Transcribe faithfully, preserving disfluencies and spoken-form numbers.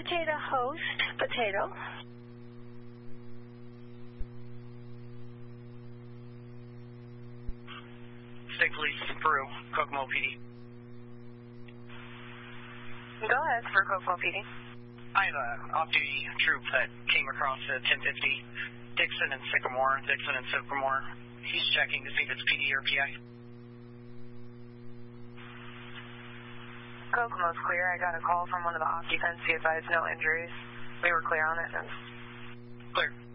Potato host, Potato. State Police, Peru, Kokomo P D. Go ahead for Kokomo P D. I have an off-duty troop that came across at ten fifty Dixon and Sycamore, Dixon and Sycamore. He's checking to see if it's P D or P I. Kokomo's clear. I got a call from one of the occupants. He advised no injuries. We were clear on it. Clear.